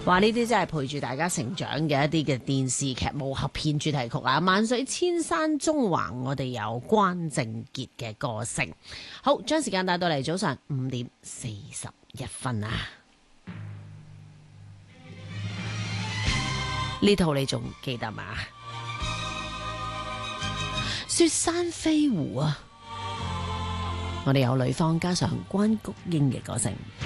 話呢啲真係陪住大家成長嘅一啲嘅電視劇武俠片主題曲啊！萬水千山縱橫，我哋有關正傑嘅歌聲。好，將時間帶到嚟早上5:41啊！呢套你仲記得嘛？雪山飛狐啊！我哋有呂方加上關菊英嘅歌聲。